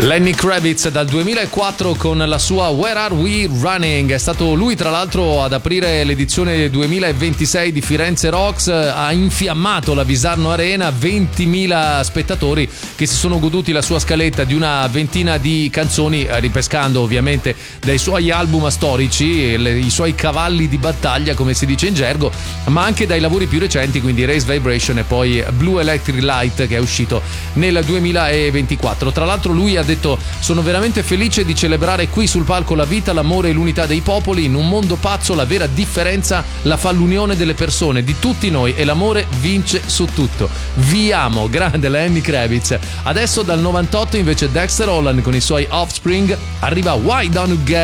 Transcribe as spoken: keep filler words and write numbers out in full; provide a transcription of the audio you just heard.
Lenny Kravitz dal duemilaquattro con la sua Where Are We Running. È stato lui tra l'altro ad aprire l'edizione duemilaventisei di Firenze Rocks, ha infiammato la Visarno Arena, ventimila spettatori che si sono goduti la sua scaletta di una ventina di canzoni, ripescando ovviamente dai suoi album storici, le, i suoi cavalli di battaglia come si dice in gergo, ma anche dai lavori più recenti, quindi Race Vibration e poi Blue Electric Light che è uscito nel duemilaventiquattro. Tra l'altro lui ha detto: sono veramente felice di celebrare qui sul palco la vita, l'amore e l'unità dei popoli. In un mondo pazzo la vera differenza la fa l'unione delle persone, di tutti noi, e l'amore vince su tutto. Vi amo, grande Lenny Kravitz. Adesso dal novantotto invece Dexter Holland con i suoi Offspring arriva Why Don't You Get